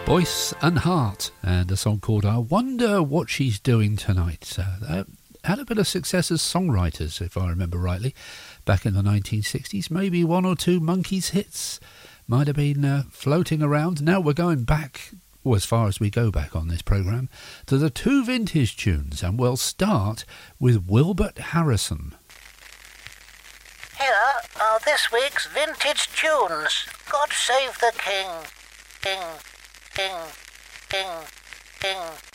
Voice and Heart, and a song called I Wonder What She's Doing Tonight. Had a bit of success as songwriters, if I remember rightly, back in the 1960s. Maybe one or two Monkees hits might have been floating around. Now we're going back, or as far as we go back on this programme, to the two vintage tunes, and we'll start with Wilbert Harrison. Here are this week's vintage tunes. God Save the King. King, king, king, king.